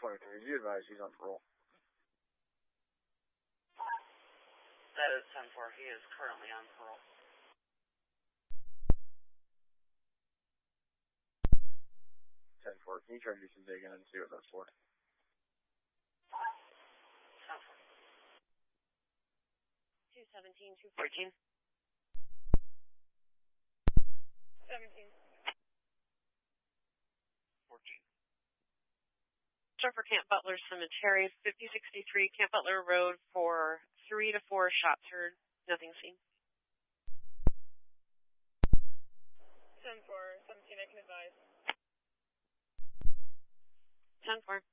1023, you advise he's on parole. That is 10-4. He is currently on parole. 10-4, can you try to do some digging and see what that's for? 10-4. 217, 214. 17. 14. Start for Camp Butler Cemetery, 5063 Camp Butler Road for 3 to 4 shots heard. Nothing seen. 10-4, 17, I can advise. 10-4.